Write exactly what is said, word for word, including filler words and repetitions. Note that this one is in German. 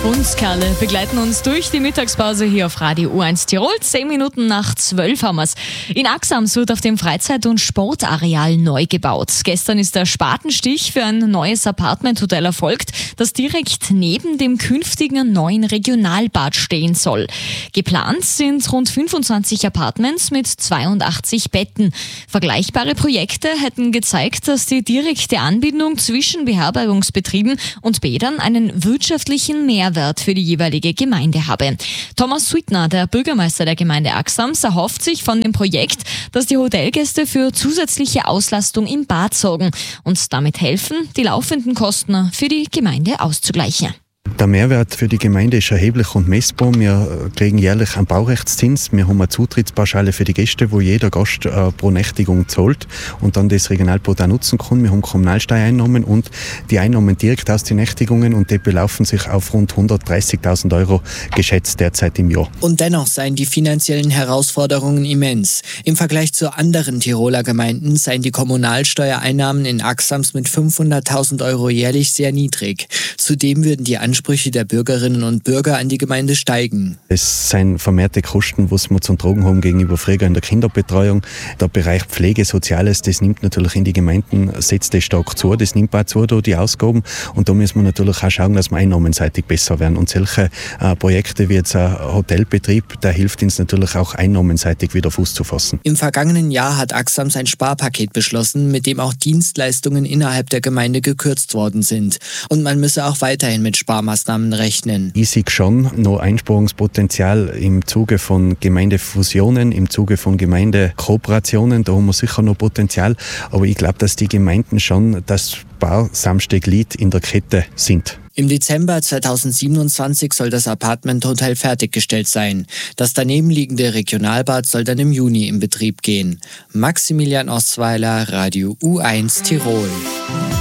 Bundskerle begleiten uns durch die Mittagspause hier auf Radio U eins Tirol. Zehn Minuten nach zwölf haben wir's. In Axams wird auf dem Freizeit- und Sportareal neu gebaut. Gestern ist der Spatenstich für ein neues Apartmenthotel erfolgt, das direkt neben dem künftigen neuen Regionalbad stehen soll. Geplant sind rund fünfundzwanzig Apartments mit zweiundachtzig Betten. Vergleichbare Projekte hätten gezeigt, dass die direkte Anbindung zwischen Beherbergungsbetrieben und Bädern einen wirtschaftlichen Mehrwert für die jeweilige Gemeinde habe. Thomas Suitner, der Bürgermeister der Gemeinde Axams, erhofft sich von dem Projekt, dass die Hotelgäste für zusätzliche Auslastung im Bad sorgen und damit helfen, die laufenden Kosten für die Gemeinde auszugleichen. Der Mehrwert für die Gemeinde ist erheblich und messbar. Wir kriegen jährlich einen Baurechtszins. Wir haben eine Zutrittspauschale für die Gäste, wo jeder Gast äh, pro Nächtigung zahlt und dann das Regionalbad auch nutzen kann. Wir haben Kommunalsteuereinnahmen und die Einnahmen direkt aus den Nächtigungen und die belaufen sich auf rund hundertdreißigtausend Euro geschätzt derzeit im Jahr. Und dennoch seien die finanziellen Herausforderungen immens. Im Vergleich zu anderen Tiroler Gemeinden seien die Kommunalsteuereinnahmen in Axams mit fünfhunderttausend Euro jährlich sehr niedrig. Zudem würden die Ansprüche der Bürgerinnen und Bürger an die Gemeinde steigen. Es sind vermehrte Kosten, was wir zu tragen haben gegenüber früher in der Kinderbetreuung. Der Bereich Pflege, Soziales, das nimmt natürlich in die Gemeinden, setzt das stark zu, das nimmt auch zu, da die Ausgaben. Und da müssen wir natürlich auch schauen, dass wir einnahmenseitig besser werden. Und solche äh, Projekte wie jetzt ein Hotelbetrieb, der hilft uns natürlich auch einnahmenseitig wieder Fuß zu fassen. Im vergangenen Jahr hat Axams ein Sparpaket beschlossen, mit dem auch Dienstleistungen innerhalb der Gemeinde gekürzt worden sind. Und man müsse auch weiterhin mit Sparmaßnahmen rechnen. Ich sehe schon noch Einsparungspotenzial im Zuge von Gemeindefusionen, im Zuge von Gemeindekooperationen. Da haben wir sicher noch Potenzial. Aber ich glaube, dass die Gemeinden schon das Sparsamsteg-Lied in der Kette sind. Im Dezember zweitausendsiebenundzwanzig soll das Apartment-Hotel fertiggestellt sein. Das daneben liegende Regionalbad soll dann im Juni in Betrieb gehen. Maximilian Osweiler, Radio U eins Tirol.